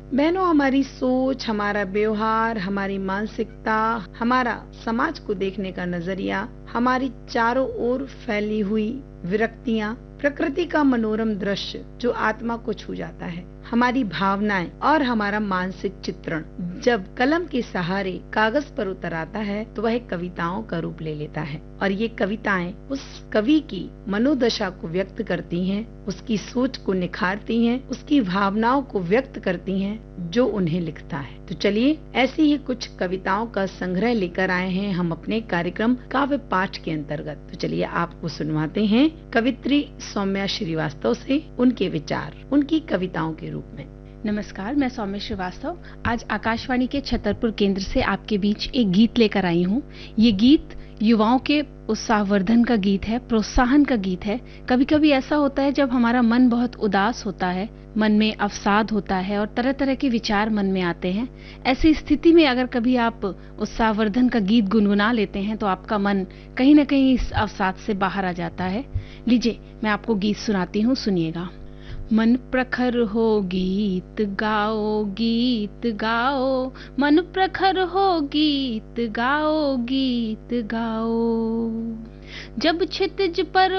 बहनों, हमारी सोच, हमारा व्यवहार, हमारी मानसिकता, हमारा समाज को देखने का नजरिया, हमारी चारों ओर फैली हुई विरक्तियां, प्रकृति का मनोरम दृश्य जो आत्मा को छू जाता है, हमारी भावनाएं और हमारा मानसिक चित्रण जब कलम के सहारे कागज पर उतर आता है तो वह कविताओं का रूप ले लेता है। और ये कविताएं उस कवि की मनोदशा को व्यक्त करती हैं, उसकी सोच को निखारती हैं, उसकी भावनाओं को व्यक्त करती हैं जो उन्हें लिखता है। तो चलिए, ऐसी ही कुछ कविताओं का संग्रह लेकर आए हैं हम अपने कार्यक्रम काव्य पाठ के अंतर्गत। तो चलिए आपको सुनवाते हैं कवित्री सौम्या श्रीवास्तव से उनके विचार, उनकी कविताओं के रूप में। नमस्कार, मैं सौम्या श्रीवास्तव आज आकाशवाणी के छतरपुर केंद्र से आपके बीच एक गीत लेकर आई हूँ। ये गीत युवाओं के उत्साहवर्धन का गीत है, प्रोत्साहन का गीत है। कभी कभी ऐसा होता है जब हमारा मन बहुत उदास होता है, मन में अवसाद होता है और तरह तरह के विचार मन में आते हैं। ऐसी स्थिति में अगर कभी आप उत्साहवर्धन का गीत गुनगुना लेते हैं तो आपका मन कहीं न कहीं इस अवसाद से बाहर आ जाता है। लीजिए, मैं आपको गीत सुनाती हूँ, सुनिएगा। मन प्रखर हो गीत गाओ, गीत गाओ, मन प्रखर हो गीत गाओ, गीत गाओ। जब क्षितिज पर